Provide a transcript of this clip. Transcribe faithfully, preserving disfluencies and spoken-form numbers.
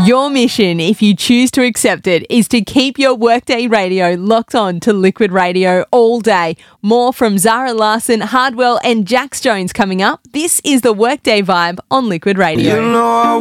Your mission, if you choose to accept it, is to keep your workday radio locked on to Liquid Radio all day. More from Zara Larson, Hardwell and Jax Jones coming up. This is the Workday Vibe on Liquid Radio. You know I